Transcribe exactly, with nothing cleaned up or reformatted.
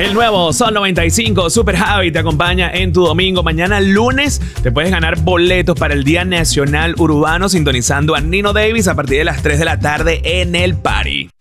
El nuevo Sol noventa y cinco Super Javi te acompaña en tu domingo. Mañana lunes te puedes ganar boletos para el Día Nacional Urbano sintonizando a Nino Davis a partir de las tres de la tarde en el Party.